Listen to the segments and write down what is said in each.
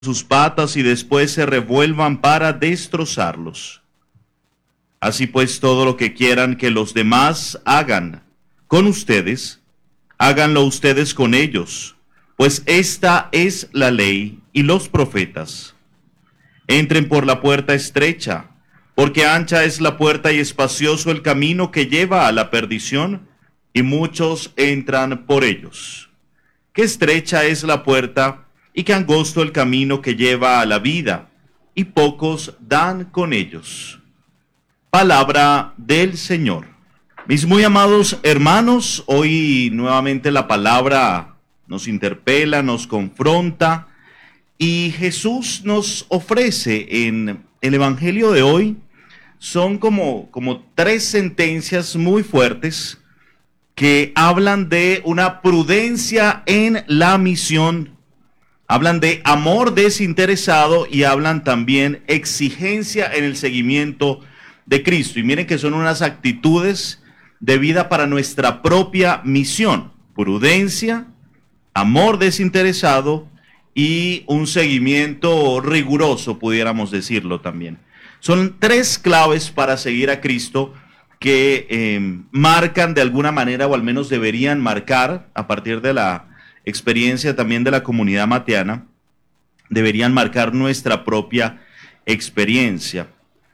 sus patas y después se revuelvan para destrozarlos. Así pues, todo lo que quieran que los demás hagan con ustedes, háganlo ustedes con ellos, pues esta es la ley y los profetas. Entren por la puerta estrecha, porque ancha es la puerta y espacioso el camino que lleva a la perdición, y muchos entran por ellos. Qué estrecha es la puerta y qué angosto el camino que lleva a la vida, y pocos dan con ellos. Palabra del Señor. Mis muy amados hermanos, hoy nuevamente la palabra nos interpela, nos confronta, y Jesús nos ofrece en el Evangelio de hoy, son como tres sentencias muy fuertes que hablan de una prudencia en la misión, hablan de amor desinteresado y hablan también exigencia en el seguimiento de Cristo. Y miren que son unas actitudes de vida para nuestra propia misión: prudencia, amor desinteresado y un seguimiento riguroso, pudiéramos decirlo también. Son tres claves para seguir a Cristo que marcan de alguna manera, o al menos deberían marcar, a partir de la experiencia también de la comunidad mateana, deberían marcar nuestra propia experiencia.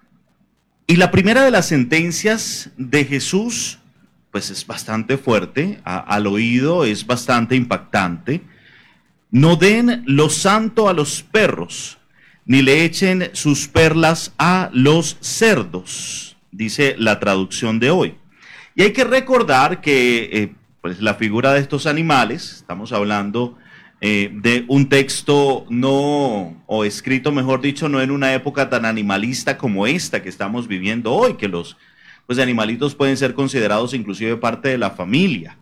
Y la primera de las sentencias de Jesús, pues es bastante fuerte, al oído es bastante impactante. No den lo santo a los perros, ni le echen sus perlas a los cerdos, dice la traducción de hoy. Y hay que recordar que pues la figura de estos animales, estamos hablando de un texto o escrito, mejor dicho, no en una época tan animalista como esta que estamos viviendo hoy, que los animalitos pueden ser considerados inclusive parte de la familia.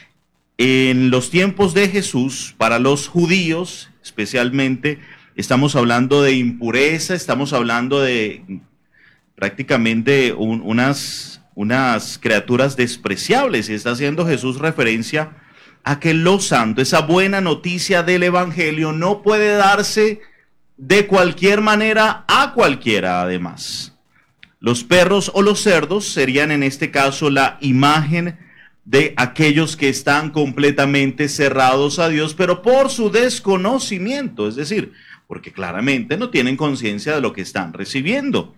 En los tiempos de Jesús, para los judíos especialmente, estamos hablando de impureza, estamos hablando de prácticamente unas criaturas despreciables, y está haciendo Jesús referencia a que lo santo, esa buena noticia del Evangelio, no puede darse de cualquier manera a cualquiera. Además, los perros o los cerdos serían en este caso la imagen de aquellos que están completamente cerrados a Dios, pero por su desconocimiento, es decir, porque claramente no tienen conciencia de lo que están recibiendo.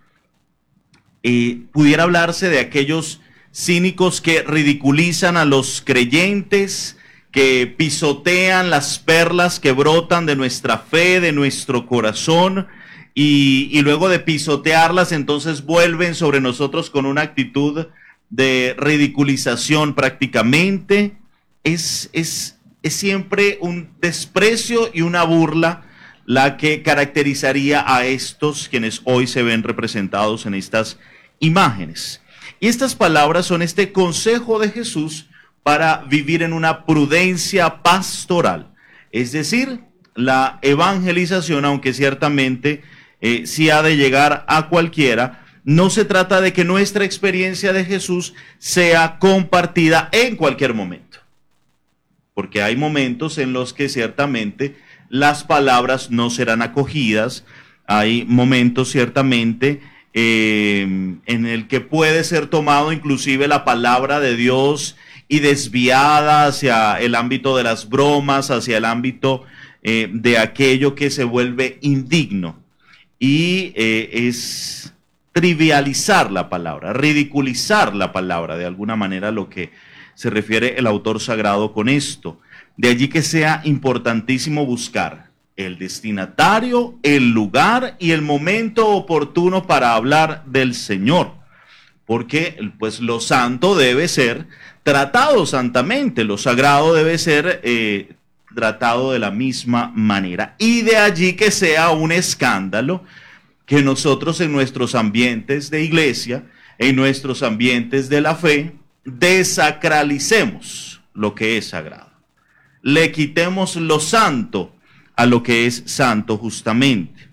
Pudiera hablarse de aquellos cínicos que ridiculizan a los creyentes, que pisotean las perlas que brotan de nuestra fe, de nuestro corazón, y luego de pisotearlas, entonces vuelven sobre nosotros con una actitud de ridiculización prácticamente. Es siempre un desprecio y una burla la que caracterizaría a estos quienes hoy se ven representados en estas imágenes. Y estas palabras son este consejo de Jesús para vivir en una prudencia pastoral, es decir, la evangelización, aunque ciertamente sí ha de llegar a cualquiera, no se trata de que nuestra experiencia de Jesús sea compartida en cualquier momento, porque hay momentos en los que ciertamente las palabras no serán acogidas, hay momentos ciertamente en el que puede ser tomado inclusive la palabra de Dios y desviada hacia el ámbito de las bromas, hacia el ámbito de aquello que se vuelve indigno, y es trivializar la palabra, ridiculizar la palabra, de alguna manera lo que se refiere el autor sagrado con esto. De allí que sea importantísimo buscar el destinatario, el lugar y el momento oportuno para hablar del Señor, porque pues lo santo debe ser tratado santamente, lo sagrado debe ser tratado de la misma manera, y de allí que sea un escándalo que nosotros en nuestros ambientes de iglesia, en nuestros ambientes de la fe, desacralicemos lo que es sagrado, le quitemos lo santo a lo que es santo justamente.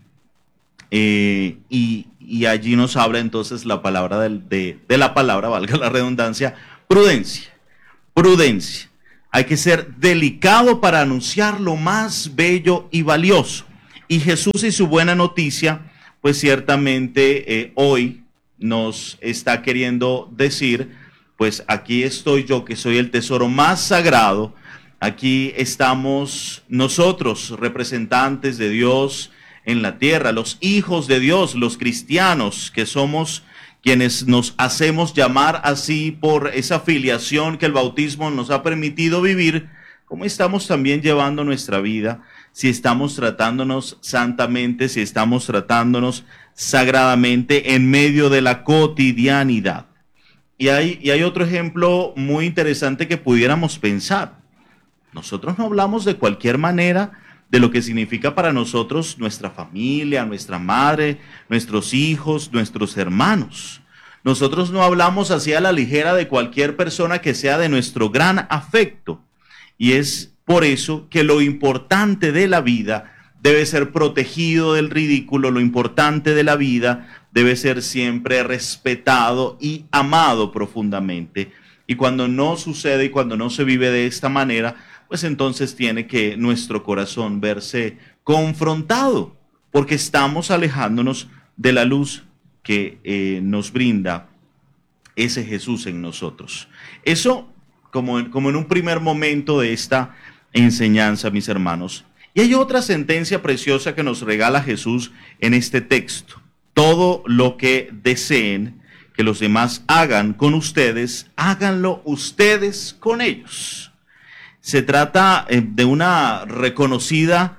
Y allí nos habla entonces la palabra de la palabra, valga la redundancia, prudencia. Prudencia. Hay que ser delicado para anunciar lo más bello y valioso. Y Jesús y su buena noticia, pues ciertamente hoy nos está queriendo decir, pues aquí estoy yo, que soy el tesoro más sagrado. Aquí estamos nosotros, representantes de Dios en la tierra, los hijos de Dios, los cristianos, que somos quienes nos hacemos llamar así por esa filiación que el bautismo nos ha permitido vivir. ¿Cómo estamos también llevando nuestra vida? Si estamos tratándonos santamente, si estamos tratándonos sagradamente en medio de la cotidianidad. Y hay otro ejemplo muy interesante que pudiéramos pensar. Nosotros no hablamos de cualquier manera de lo que significa para nosotros nuestra familia, nuestra madre, nuestros hijos, nuestros hermanos. Nosotros no hablamos así a la ligera de cualquier persona que sea de nuestro gran afecto. Y es por eso que lo importante de la vida debe ser protegido del ridículo, lo importante de la vida debe ser siempre respetado y amado profundamente. Y cuando no sucede y cuando no se vive de esta manera, pues entonces tiene que nuestro corazón verse confrontado, porque estamos alejándonos de la luz que nos brinda ese Jesús en nosotros. Eso como en un primer momento de esta enseñanza, mis hermanos. Y hay otra sentencia preciosa que nos regala Jesús en este texto. Todo lo que deseen que los demás hagan con ustedes, háganlo ustedes con ellos. Se trata de una reconocida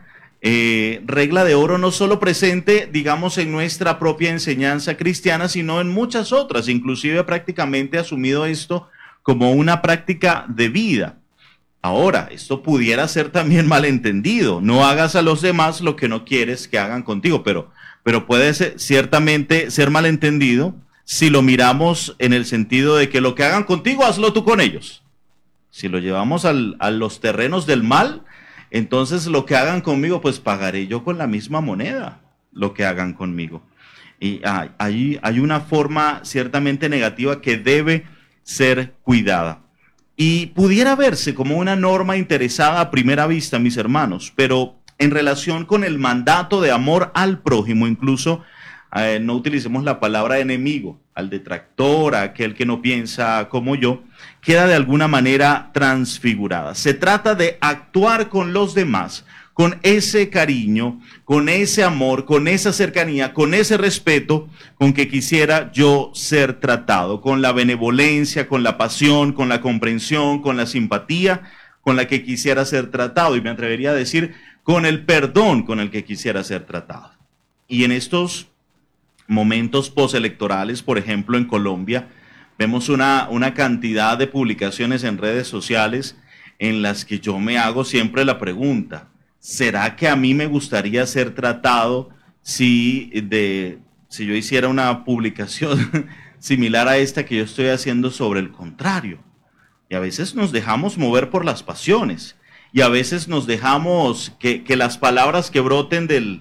regla de oro, no solo presente, digamos, en nuestra propia enseñanza cristiana, sino en muchas otras. Inclusive prácticamente asumido esto como una práctica de vida. Ahora, esto pudiera ser también malentendido. No hagas a los demás lo que no quieres que hagan contigo, pero puede ser, ciertamente ser malentendido si lo miramos en el sentido de que lo que hagan contigo, hazlo tú con ellos. Si lo llevamos a los terrenos del mal, entonces lo que hagan conmigo, pues pagaré yo con la misma moneda lo que hagan conmigo. Y hay una forma ciertamente negativa que debe ser cuidada. Y pudiera verse como una norma interesada a primera vista, mis hermanos, pero en relación con el mandato de amor al prójimo, incluso no utilicemos la palabra enemigo, al detractor, a aquel que no piensa como yo, queda de alguna manera transfigurada. Se trata de actuar con los demás con ese cariño, con ese amor, con esa cercanía, con ese respeto con que quisiera yo ser tratado, con la benevolencia, con la pasión, con la comprensión, con la simpatía con la que quisiera ser tratado, y me atrevería a decir con el perdón con el que quisiera ser tratado. Y en estos momentos postelectorales, por ejemplo en Colombia, vemos una cantidad de publicaciones en redes sociales en las que yo me hago siempre la pregunta: ¿será que a mí me gustaría ser tratado si yo hiciera una publicación similar a esta que yo estoy haciendo sobre el contrario? Y a veces nos dejamos mover por las pasiones, y a veces nos dejamos que las palabras que broten de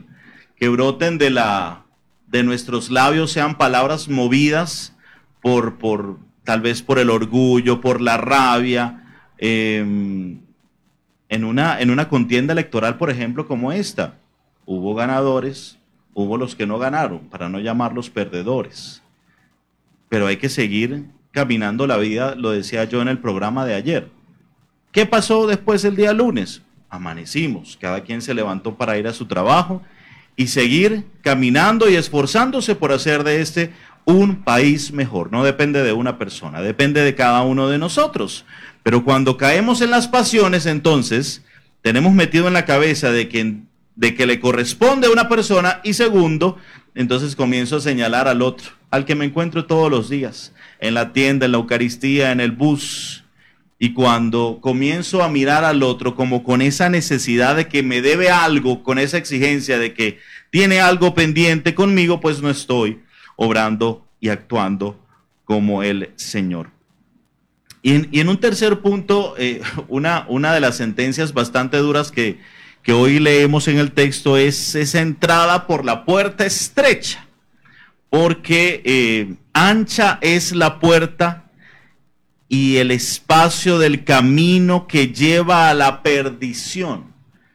nuestros labios sean palabras movidas tal vez por el orgullo, por la rabia. En una contienda electoral, por ejemplo, como esta, hubo ganadores, hubo los que no ganaron, para no llamarlos perdedores. Pero hay que seguir caminando la vida, lo decía yo en el programa de ayer. ¿Qué pasó después el día lunes? Amanecimos, cada quien se levantó para ir a su trabajo y seguir caminando y esforzándose por hacer de este un país mejor. No depende de una persona, depende de cada uno de nosotros. Pero cuando caemos en las pasiones, entonces tenemos metido en la cabeza de que le corresponde a una persona, y segundo, entonces comienzo a señalar al otro, al que me encuentro todos los días, en la tienda, en la Eucaristía, en el bus. Y cuando comienzo a mirar al otro como con esa necesidad de que me debe algo, con esa exigencia de que tiene algo pendiente conmigo, pues no estoy obrando y actuando como el Señor. Y en un tercer punto, una de las sentencias bastante duras que hoy leemos en el texto es esa entrada por la puerta estrecha, porque ancha es la puerta y el espacio del camino que lleva a la perdición.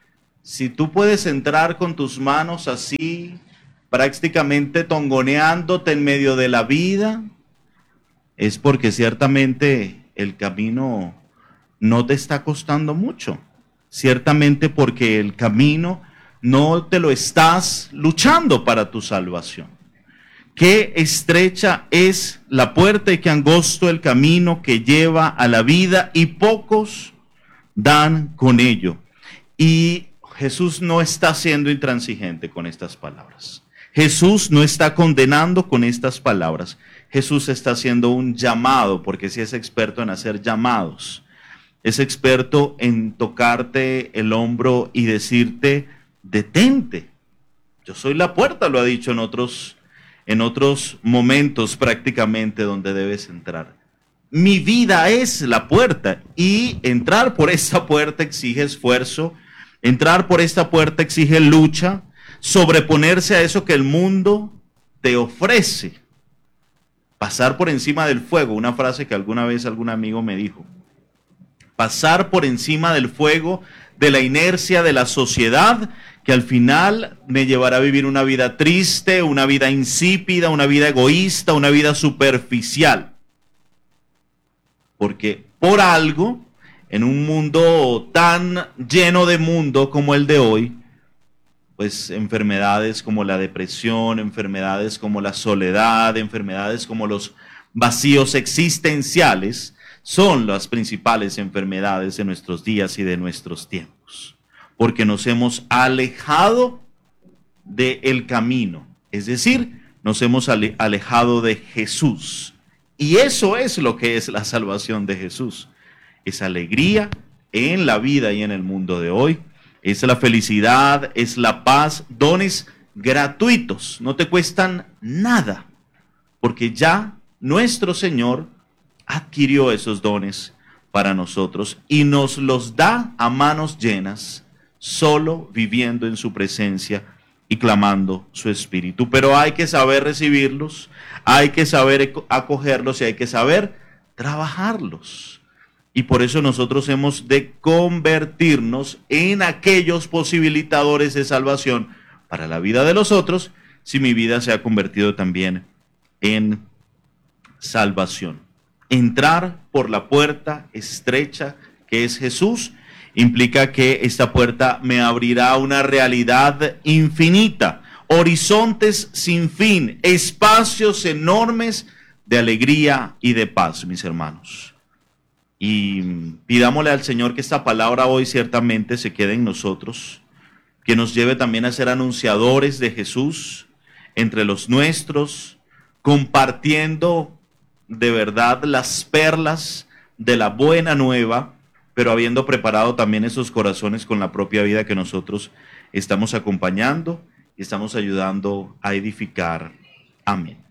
Si tú puedes entrar con tus manos así, prácticamente tongoneándote en medio de la vida, es porque ciertamente el camino no te está costando mucho. Ciertamente porque el camino no te lo estás luchando para tu salvación. Qué estrecha es la puerta y qué angosto el camino que lleva a la vida, y pocos dan con ello. Y Jesús no está siendo intransigente con estas palabras. Jesús no está condenando con estas palabras. Jesús está haciendo un llamado, porque sí es experto en hacer llamados. Es experto en tocarte el hombro y decirte: detente. Yo soy la puerta, lo ha dicho en otros momentos prácticamente, donde debes entrar. Mi vida es la puerta, y entrar por esta puerta exige esfuerzo, entrar por esta puerta exige lucha, sobreponerse a eso que el mundo te ofrece, pasar por encima del fuego, una frase que alguna vez algún amigo me dijo, pasar por encima del fuego, de la inercia de la sociedad, que al final me llevará a vivir una vida triste, una vida insípida, una vida egoísta, una vida superficial. Porque por algo, en un mundo tan lleno de mundo como el de hoy, pues enfermedades como la depresión, enfermedades como la soledad, enfermedades como los vacíos existenciales, son las principales enfermedades de nuestros días y de nuestros tiempos. Porque nos hemos alejado del camino, es decir, nos hemos alejado de Jesús. Y eso es lo que es la salvación de Jesús. Es alegría en la vida y en el mundo de hoy. Es la felicidad, es la paz, dones gratuitos, no te cuestan nada, porque ya nuestro Señor adquirió esos dones para nosotros y nos los da a manos llenas, solo viviendo en su presencia y clamando su Espíritu. Pero hay que saber recibirlos, hay que saber acogerlos y hay que saber trabajarlos. Y por eso nosotros hemos de convertirnos en aquellos posibilitadores de salvación para la vida de los otros, si mi vida se ha convertido también en salvación. Entrar por la puerta estrecha que es Jesús implica que esta puerta me abrirá una realidad infinita, horizontes sin fin, espacios enormes de alegría y de paz, mis hermanos. Y pidámosle al Señor que esta palabra hoy ciertamente se quede en nosotros, que nos lleve también a ser anunciadores de Jesús entre los nuestros, compartiendo de verdad las perlas de la buena nueva, pero habiendo preparado también esos corazones con la propia vida que nosotros estamos acompañando y estamos ayudando a edificar. Amén.